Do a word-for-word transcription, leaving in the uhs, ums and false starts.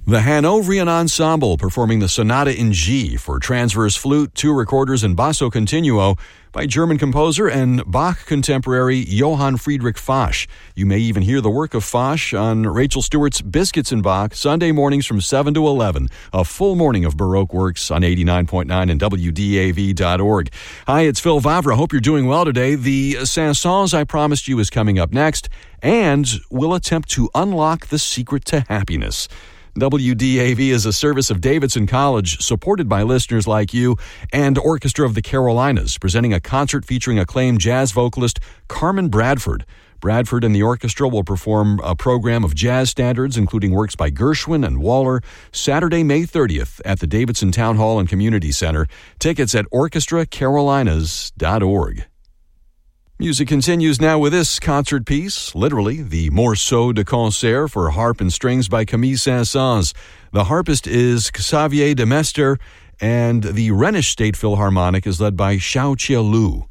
The Hanoverian Ensemble performing the Sonata in G for transverse flute, two recorders, and basso continuo by German composer and Bach contemporary Johann Friedrich Fasch. You may even hear the work of Fasch on Rachel Stewart's Biscuits in Bach, Sunday mornings from seven to eleven. A full morning of Baroque works on eighty-nine point nine and W D A V dot org. Hi, it's Phil Vavra. Hope you're doing well today. The Saint-Saëns I promised you is coming up next, and we'll attempt to unlock the secret to happiness. W D A V is a service of Davidson College, supported by listeners like you, and Orchestra of the Carolinas, presenting a concert featuring acclaimed jazz vocalist Carmen Bradford. Bradford and the orchestra will perform a program of jazz standards, including works by Gershwin and Waller, Saturday, May thirtieth at the Davidson Town Hall and Community Center. Tickets at orchestra carolinas dot org. Music continues now with this concert piece, literally the Morceau de Concert for harp and strings by Camille Saint-Saëns. The harpist is Xavier de Mester, and the Rhenish State Philharmonic is led by Xiao Chia Lu.